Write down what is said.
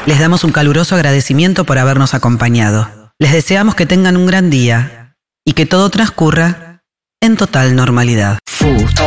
Les damos un caluroso agradecimiento por habernos acompañado. Les deseamos que tengan un gran día y que todo transcurra en total normalidad.